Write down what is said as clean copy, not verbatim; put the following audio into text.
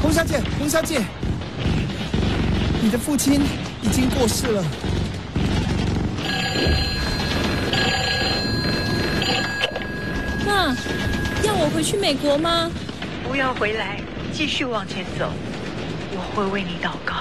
洪小姐，洪小姐，你的父亲已经过世了。 妈，要我回去美国吗？ 不要回来，继续往前走，我会为你祷告。